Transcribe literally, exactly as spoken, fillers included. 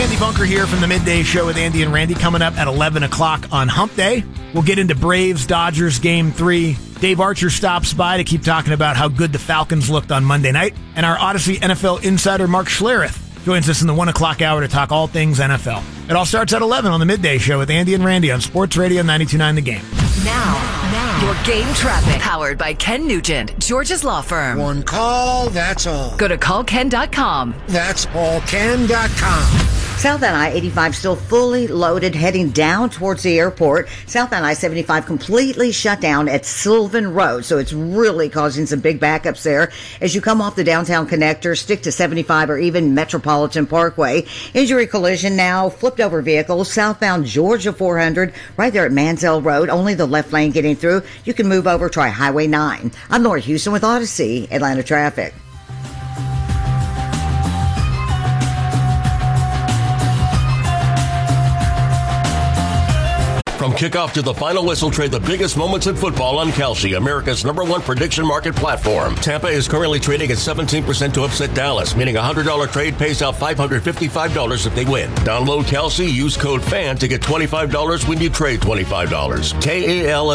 Randy Bunker here from the Midday Show with Andy and Randy, coming up at eleven o'clock on Hump Day. We'll get into Braves-Dodgers Game three. Dave Archer stops by to keep talking about how good the Falcons looked on Monday night. And our Odyssey N F L insider Mark Schlereth joins us in the one o'clock hour to talk all things N F L. It all starts at eleven on the Midday Show with Andy and Randy on Sports Radio ninety-two point nine The Game. Now, now, your game traffic, powered by Ken Nugent, George's Law Firm. One call, that's all. Go to call ken dot com. That's all ken dot com. Southbound I eighty-five still fully loaded, heading down towards the airport. Southbound I seventy-five completely shut down at Sylvan Road, so it's really causing some big backups there. As you come off the downtown connector, stick to seventy-five or even Metropolitan Parkway. Injury collision now, flipped over vehicles, southbound Georgia four hundred, right there at Mansell Road, only the left lane getting through. You can move over, try Highway nine. I'm Laura Houston with Odyssey, Atlanta Traffic. From kickoff to the final whistle, trade the biggest moments in football on Kalshi, America's number one prediction market platform. Tampa is currently trading at seventeen percent to upset Dallas, meaning a one hundred dollars trade pays out five hundred fifty-five dollars if they win. Download Kalshi, use code FAN to get twenty-five dollars when you trade twenty-five dollars. K A L